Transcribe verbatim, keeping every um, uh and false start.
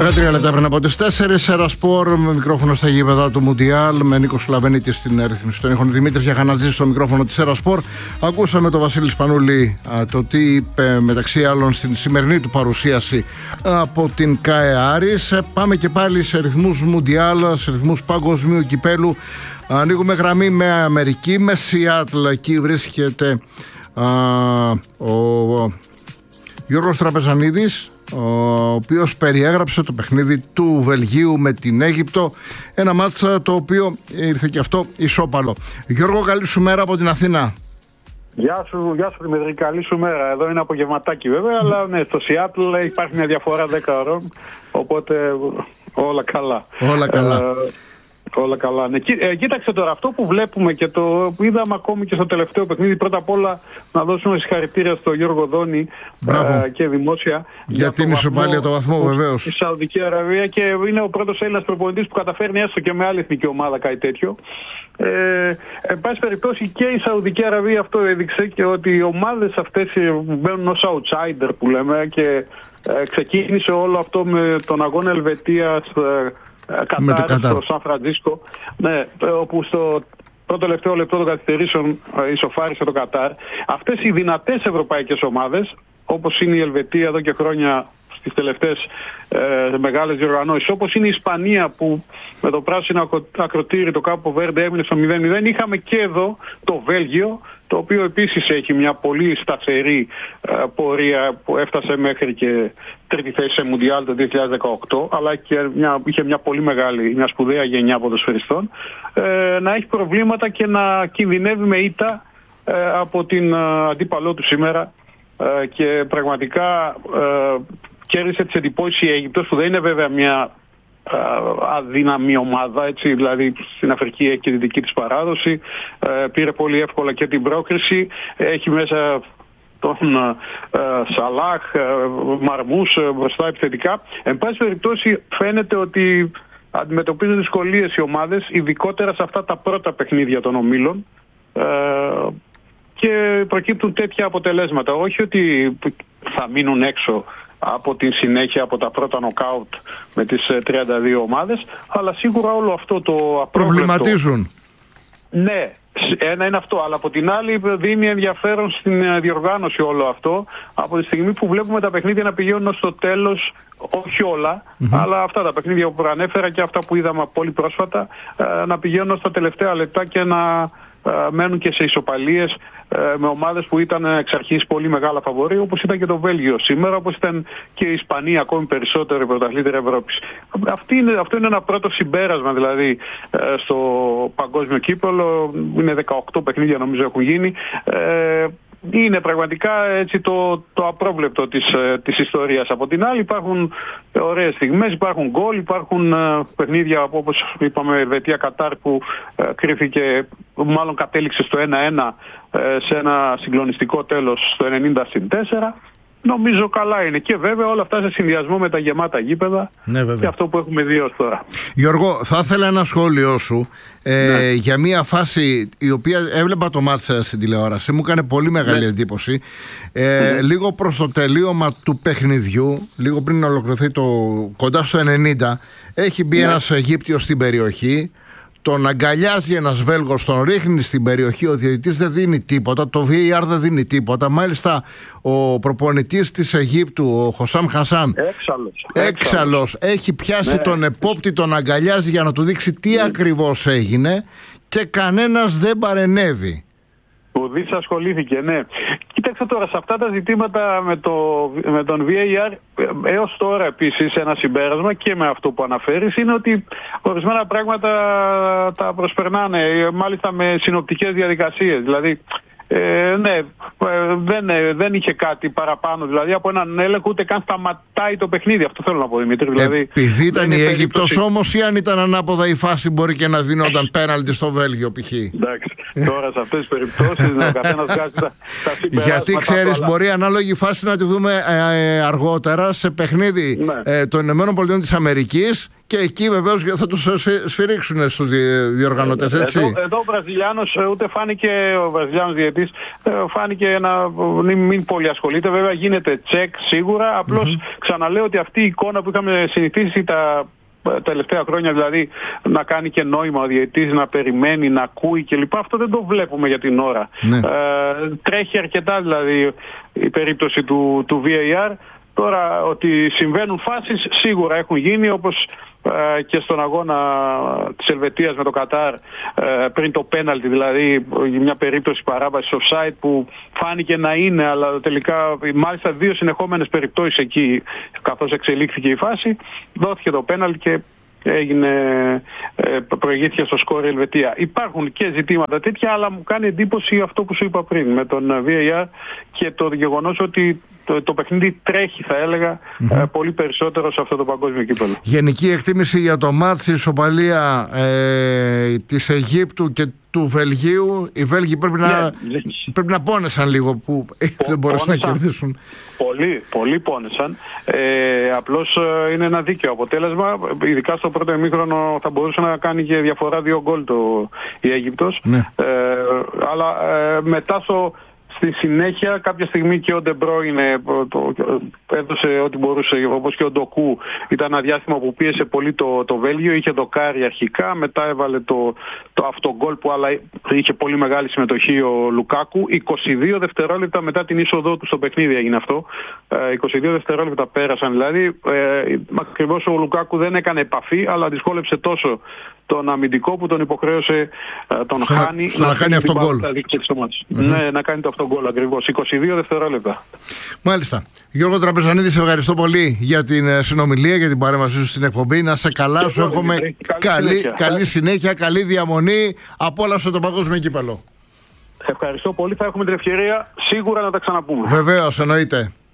δεκατρία λεπτά πριν από τις τέσσερις, Σέρα Σπορ με μικρόφωνο στα γήπεδα του Μουντιάλ, με Νίκο Σλαβενίτη στην ρύθμιση των ήχων, Δημήτρης Γιαχανατζής στο μικρόφωνο της Σέρα Σπορ. Ακούσαμε τον Βασίλη Σπανούλη το τι είπε μεταξύ άλλων στην σημερινή του παρουσίαση από την ΚΑΕ Άρης. Πάμε και πάλι σε ρυθμούς Μουντιάλ, σε ρυθμούς παγκοσμίου κυπέλου. Ανοίγουμε γραμμή με Αμερική, με Σιάτλ. Εκεί βρίσκεται α, ο Γιώργος Τραπεζανίδης, ο οποίος περιέγραψε το παιχνίδι του Βελγίου με την Αίγυπτο. Ένα μάτσα το οποίο ήρθε και αυτό ισόπαλο. Γιώργο, καλή σου μέρα από την Αθήνα. Γεια σου, γεια σου Δημήτρη, καλή σου μέρα. Εδώ είναι απογευματάκι βέβαια, αλλά ναι, στο Σιάτλ υπάρχει μια διαφορά δέκα ώρων, οπότε όλα καλά. Όλα καλά. Ε, Όλα καλά. Ναι. Ε, κοίταξε τώρα, αυτό που βλέπουμε και το είδαμε ακόμη και στο τελευταίο παιχνίδι. Πρώτα απ' όλα να δώσουμε συγχαρητήρια στον Γιώργο Δόνη ε, και δημόσια. Για την ισοπαλία το βαθμό, βεβαίως. Η Σαουδική Αραβία, και είναι ο πρώτος Έλληνας προπονητής που καταφέρνει έστω και με άλλη εθνική ομάδα κάτι τέτοιο. Ε, εν πάση περιπτώσει και η Σαουδική Αραβία αυτό έδειξε, και ότι οι ομάδες αυτές μπαίνουν ως outsider που λέμε, και ε, ξεκίνησε όλο αυτό με τον αγώνα Ελβετίας Κατάρ στο Σαν Φραντζίσκο, ναι, όπου στο πρώτο τελευταίο λεπτό των καθυστερήσεων ισοφάρισε το Κατάρ. Αυτές οι δυνατές ευρωπαϊκές ομάδες, όπως είναι η Ελβετία εδώ και χρόνια στις τελευταίες ε, μεγάλες διοργανώσεις, όπως είναι η Ισπανία που με το πράσινο ακροτήρι το Κάπο Βέρντε έμεινε στο μηδέν μηδέν, είχαμε και εδώ το Βέλγιο, το οποίο επίσης έχει μια πολύ σταθερή ε, πορεία που έφτασε μέχρι και τρίτη θέση σε Μουντιάλ το δύο χιλιάδες δεκαοκτώ, αλλά και μια, είχε μια πολύ μεγάλη, μια σπουδαία γενιά ποδοσφαιριστών, ε, να έχει προβλήματα και να κινδυνεύει με ήττα ε, από την ε, αντίπαλό του σήμερα, ε, και πραγματικά ε, κέρδισε τις εντυπώσεις η Αίγυπτος, που δεν είναι βέβαια μια αδύναμη ομάδα, έτσι, δηλαδή στην Αφρική έχει και τη δική της παράδοση, ε, πήρε πολύ εύκολα και την πρόκριση, έχει μέσα τον ε, Σαλάχ, ε, Μαρμούς ε, μπροστά επιθετικά. Εν πάση περιπτώσει φαίνεται ότι αντιμετωπίζουν δυσκολίες οι ομάδες, ειδικότερα σε αυτά τα πρώτα παιχνίδια των ομίλων, ε, και προκύπτουν τέτοια αποτελέσματα. Όχι ότι θα μείνουν έξω από την συνέχεια, από τα πρώτα νοκάουτ με τις τριάντα δύο ομάδες, αλλά σίγουρα όλο αυτό το απρόβλεπτο προβληματίζουν. Ναι, ένα είναι αυτό, αλλά από την άλλη δίνει ενδιαφέρον στην διοργάνωση όλο αυτό, από τη στιγμή που βλέπουμε τα παιχνίδια να πηγαίνουν στο τέλος, όχι όλα, mm-hmm. αλλά αυτά τα παιχνίδια που προανέφερα και αυτά που είδαμε πολύ πρόσφατα, να πηγαίνουν στα τελευταία λεπτά και να μένουν και σε ισοπαλίες με ομάδες που ήταν εξ αρχής πολύ μεγάλα φαβορί, όπως ήταν και το Βέλγιο σήμερα, όπως ήταν και η Ισπανία ακόμη περισσότερο η πρωταθλήτρια Ευρώπης. Αυτή είναι, αυτό είναι ένα πρώτο συμπέρασμα δηλαδή στο παγκόσμιο κύπελλο. Είναι δεκαοκτώ παιχνίδια νομίζω έχουν γίνει. Είναι πραγματικά έτσι το, το απρόβλεπτο της, της ιστορίας. Από την άλλη υπάρχουν ωραίες στιγμές, υπάρχουν γκολ, υπάρχουν uh, παιχνίδια όπως είπαμε Ελβετία Κατάρ που uh, κρύφηκε, μάλλον κατέληξε στο ένα ένα uh, σε ένα συγκλονιστικό τέλος στο ενενήντα συν τέσσερα. Νομίζω καλά είναι, και βέβαια όλα αυτά σε συνδυασμό με τα γεμάτα γήπεδα, ναι, και αυτό που έχουμε δει ως τώρα. Γιώργο, θα ήθελα ένα σχόλιο σου ε, ναι. για μια φάση η οποία έβλεπα το μάτσα στην τηλεόραση, μου έκανε πολύ μεγάλη ναι. εντύπωση. ε, ναι. Λίγο προς το τελείωμα του παιχνιδιού, λίγο πριν ολοκληρωθεί το κοντά στο ενενήντα, έχει μπει ναι. ένας Αιγύπτιος στην περιοχή, τον αγκαλιάζει ένας Βέλγος, τον ρίχνει στην περιοχή, ο διαιτητής δεν δίνει τίποτα, το βι έι αρ δεν δίνει τίποτα. Μάλιστα ο προπονητής της Αιγύπτου, ο Χωσάμ Χασάν, έξαλλος, έξαλλος έχει πιάσει ναι. τον επόπτη, τον αγκαλιάζει για να του δείξει τι ναι. ακριβώς έγινε, και κανένας δεν παρενέβη. Ο Δης ασχολήθηκε, ναι. Κοίταξε τώρα, σε αυτά τα ζητήματα με, το, με τον βι έι αρ, έως τώρα επίσης ένα συμπέρασμα και με αυτό που αναφέρεις είναι ότι ορισμένα πράγματα τα προσπερνάνε, μάλιστα με συνοπτικές διαδικασίες. Δηλαδή, ε, ναι, δεν, δεν είχε κάτι παραπάνω, δηλαδή από έναν έλεγχο, ούτε καν σταματάει το παιχνίδι. Αυτό θέλω να πω, Δημήτρη. Δηλαδή, επειδή ήταν η Αίγυπτος όμως, ή αν ήταν ανάποδα η φάση, μπορεί και να δίνονταν πέναλτι στο Βέλγιο π.χ. Εντάξει, τώρα σε αυτές τις περιπτώσεις ο καθένας βγάζει τα, τα συμπεράσματα. Γιατί ξέρεις, αλλά... μπορεί ανάλογη φάση να τη δούμε ε, ε, αργότερα σε παιχνίδι ναι. ε, των ΗΠΑ της Αμερικής και εκεί βεβαίως θα τους σφυρίξουν στους διοργανωτές, έτσι. Εδώ, εδώ ο Βραζιλιάνος, ούτε φάνηκε ο Βραζιλιάνος διαιτητής, φάνηκε να μην πολύ ασχολείται. Βέβαια γίνεται τσεκ σίγουρα. Απλώς mm-hmm. ξαναλέω ότι αυτή η εικόνα που είχαμε συνηθίσει τα τελευταία χρόνια, δηλαδή να κάνει και νόημα ο διαιτητής, να περιμένει, να ακούει κλπ. Αυτό δεν το βλέπουμε για την ώρα. Ναι. Ε, τρέχει αρκετά δηλαδή η περίπτωση του, του βι έι αρ. Τώρα ότι συμβαίνουν φάσεις σίγουρα έχουν γίνει, όπως ε, και στον αγώνα της Ελβετίας με το Κατάρ ε, πριν το πέναλτι, δηλαδή μια περίπτωση παράβασης offside που φάνηκε να είναι, αλλά τελικά μάλιστα δύο συνεχόμενες περιπτώσεις εκεί καθώς εξελίχθηκε η φάση, δόθηκε το πέναλτι και έγινε, ε, προηγήθηκε στο σκορ η Ελβετία. Υπάρχουν και ζητήματα τέτοια, αλλά μου κάνει εντύπωση αυτό που σου είπα πριν με τον βι έι αρ και το γεγονός ότι το, το παιχνίδι τρέχει, θα έλεγα, mm-hmm. ε, πολύ περισσότερο σε αυτό το παγκόσμιο κύπελλο. Γενική εκτίμηση για το μάτς, η ισοπαλία ε, της Αιγύπτου και του Βελγίου. Οι Βέλγοι πρέπει, yeah, να, yeah. πρέπει να πόνεσαν λίγο που Πο, δεν μπορέσαν να κερδίσουν. Πολύ, πολύ πόνεσαν. Ε, απλώς ε, είναι ένα δίκαιο αποτέλεσμα. Ειδικά στο πρώτο ημίχρονο θα μπορούσε να κάνει και διαφορά δύο γκολ το, η Αίγυπτος. Yeah. Ε, αλλά ε, μετά στο... Στη συνέχεια, κάποια στιγμή και ο Ντεμπρόινε έδωσε ό,τι μπορούσε, όπως και ο Ντοκού. Ήταν ένα διάστημα που πίεσε πολύ το, το Βέλγιο, είχε δοκάρει αρχικά, μετά έβαλε το, το αυτογκόλ που αλλά είχε πολύ μεγάλη συμμετοχή ο Λουκάκου. είκοσι δύο δευτερόλεπτα μετά την είσοδό του στο παιχνίδι έγινε αυτό. είκοσι δύο δευτερόλεπτα πέρασαν δηλαδή. Ε, ακριβώς ο Λουκάκου δεν έκανε επαφή, αλλά δυσκόλεψε τόσο τον αμυντικό που τον υποχρέωσε τον στο Χάνι στο να, να κάνει αυτό γκολ. Mm-hmm. Ναι, να κάνει το αυτό γκολ ακριβώς. είκοσι δύο δευτερόλεπτα. Μάλιστα. Γιώργο Τραπεζανίδη, σε ευχαριστώ πολύ για την συνομιλία, για την παρέμβασή σου στην εκπομπή. Να σε καλά, και σου εύχομαι καλή, καλή, συνέχεια. καλή συνέχεια, καλή διαμονή. Απόλαυσε το παγκόσμιο κύπελλο. Ευχαριστώ πολύ. Θα έχουμε την ευκαιρία σίγουρα να τα ξαναπούμε. Βεβαίως, εννοείται.